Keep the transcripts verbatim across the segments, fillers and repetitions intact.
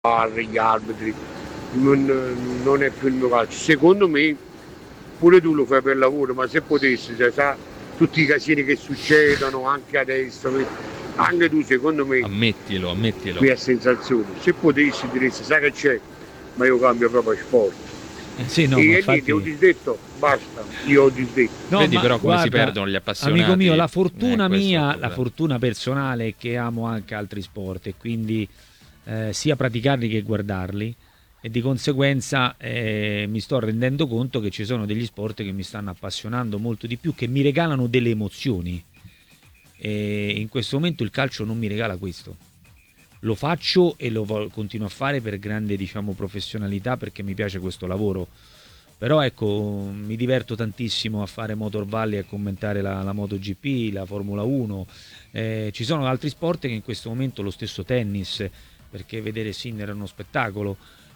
gli arbitri, non, non è più il mio calcio. Secondo me, pure tu lo fai per lavoro, ma se potessi, cioè, sa, tutti i casini che succedono anche adesso, anche tu secondo me, ammettilo, ammettilo. qui a sensazione, se potessi diresti, sai che c'è, ma io cambio proprio sport. Eh sì, no, e ma infatti... infatti... ho disdetto, basta, io ho disdetto. No, Vedi ma però come guarda, si perdono gli appassionati. Amico mio, la fortuna eh, mia, la fortuna personale è che amo anche altri sport e quindi eh, sia praticarli che guardarli, e di conseguenza eh, mi sto rendendo conto che ci sono degli sport che mi stanno appassionando molto di più, che mi regalano delle emozioni, e in questo momento il calcio non mi regala questo. Lo faccio e lo continuo a fare per grande, diciamo, professionalità, perché mi piace questo lavoro. Però ecco, mi diverto tantissimo a fare Motor Valley, a commentare la, la MotoGP, la Formula uno. Eh, ci sono altri sport che in questo momento, lo stesso tennis, perché vedere Sinner è uno spettacolo.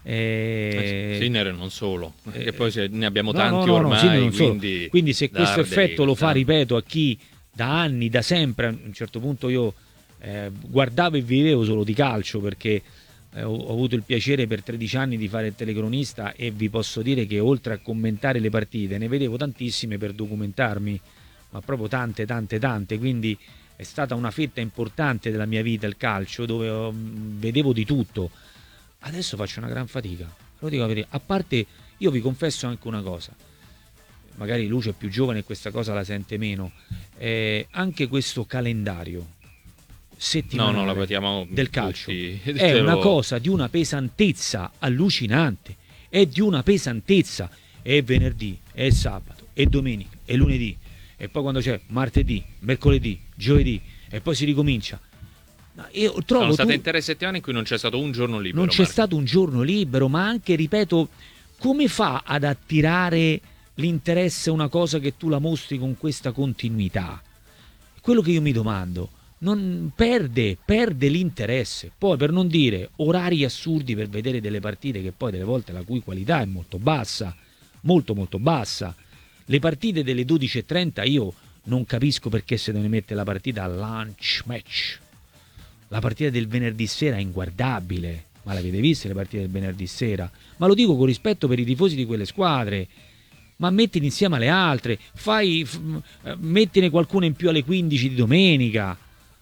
Eh, eh, Sinner non solo, eh, e poi ne abbiamo no, tanti no, no, ormai. no, quindi, quindi se questo Dardi, effetto lo fa, tanti. ripeto, a chi da anni, da sempre, a un certo punto io eh, guardavo e vivevo solo di calcio, perché Eh, ho, ho avuto il piacere per tredici anni di fare il telecronista, e vi posso dire che oltre a commentare le partite ne vedevo tantissime per documentarmi, ma proprio tante tante tante, quindi è stata una fetta importante della mia vita il calcio, dove ho, vedevo di tutto. Adesso faccio una gran fatica, lo dico la verità. A parte, io vi confesso anche una cosa, magari Lucio è più giovane e questa cosa la sente meno, eh, anche questo calendario settimanale no, no, la patiamo del calcio tutti. È una cosa di una pesantezza allucinante, è di una pesantezza. È venerdì, è sabato, è domenica, è lunedì, e poi quando c'è martedì, mercoledì, giovedì, e poi si ricomincia. Io trovo Sono state tu... intere settimane in cui non c'è stato un giorno libero. Non c'è Marco. stato un giorno libero, ma anche, ripeto, come fa ad attirare l'interesse una cosa che tu la mostri con questa continuità? Quello che io mi domando. Non perde, perde l'interesse. Poi, per non dire orari assurdi per vedere delle partite, che poi delle volte la cui qualità è molto bassa, molto molto bassa. Le partite delle dodici e trenta io non capisco perché se ne mette la partita al lunch match. La partita del venerdì sera è inguardabile. Ma l'avete viste le partite del venerdì sera? Ma lo dico con rispetto per i tifosi di quelle squadre. Ma mettili insieme alle altre, fai, f- mettine qualcuno in più alle quindici di domenica.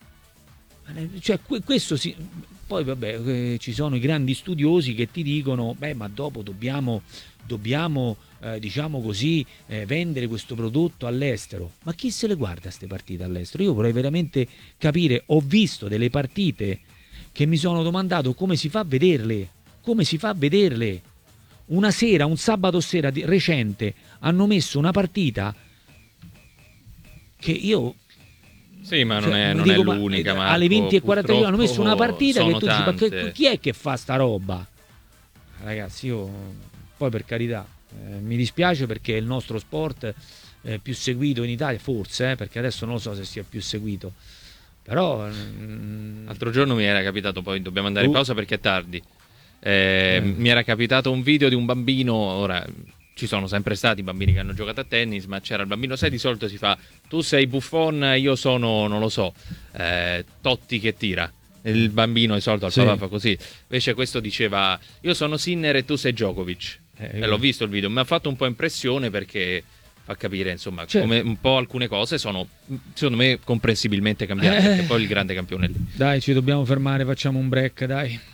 Cioè, questo si... Poi vabbè, eh, ci sono i grandi studiosi che ti dicono beh, ma dopo dobbiamo dobbiamo eh, diciamo così eh, vendere questo prodotto all'estero. Ma chi se le guarda queste partite all'estero? Io vorrei veramente capire. Ho visto delle partite che mi sono domandato come si fa a vederle, come si fa a vederle. Una sera, un sabato sera di, recente, hanno messo una partita che io... Sì, ma non cioè, è, non dico, è l'unica, ma Marco, alle venti e quarantadue hanno messo una partita che tu dici, ma che, chi è che fa sta roba? Ragazzi, io poi, per carità, eh, mi dispiace perché è il nostro sport eh, più seguito in Italia, forse, eh, perché adesso non lo so se sia più seguito, però mm, l'altro giorno mi era capitato, poi dobbiamo andare uh. in pausa perché è tardi, eh, eh. mi era capitato un video di un bambino. Ora ci sono sempre stati bambini che hanno giocato a tennis, ma c'era il bambino, sai, di solito si fa tu sei Buffon, io sono, non lo so, eh, Totti che tira, il bambino di solito al sì. papà fa così, invece questo diceva io sono Sinner e tu sei Djokovic, eh, eh, l'ho visto il video, mi ha fatto un po' impressione perché fa capire, insomma, certo, come un po' alcune cose sono secondo me comprensibilmente cambiate, eh. perché poi il grande campione è lì. Dai, ci dobbiamo fermare, facciamo un break, dai.